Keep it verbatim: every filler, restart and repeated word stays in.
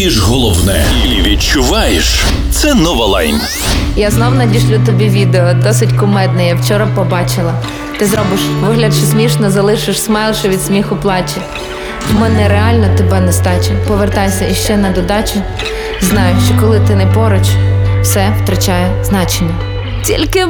чуєш головне і відчуваєш – це Nova Line. Я знов надішлю тобі відео, досить кумедне, я вчора побачила. Ти зробиш вигляд, що смішно, залишиш смайл, що від сміху плаче. В мене реально тебе нестача, повертайся іще на додачу. Знаю, що коли ти не поруч, все втрачає значення. Тільки